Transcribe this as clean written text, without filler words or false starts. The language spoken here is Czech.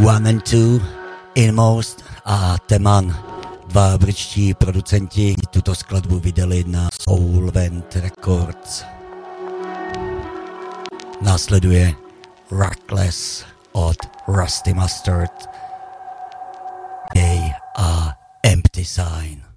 One and Two, Inmost a Teman. Dva britští producenti tuto skladbu vydali na Soulvent Records. Následuje Reckless od Rusty Mustard a Empty Sign.